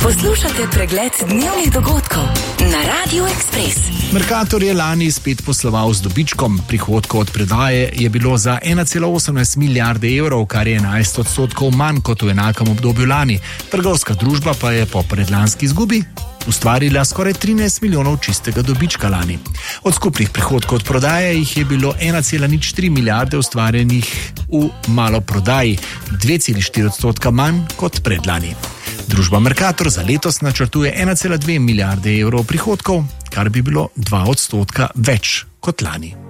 Poslušate pregled dnevnih dogodkov na Radio Express. Mercator je lani spet posloval z dobičkom. Prihodkov od predaje je bilo za 1,18 milijarde evrov, kar je 11% manj kot v enakem obdobju lani. Trgovska družba pa je po predlanski izgubi ustvarila skoraj 13 milijonov čistega dobička lani. Od skupnih prihodkov od prodaje jih je bilo 1,03 milijarde ustvarjenih v maloprodaji, 2,4% manj kot predlani. Družba Mercator za letos načrtuje 1,2 milijarde evrov prihodkov, kar bi bilo 2% več kot lani.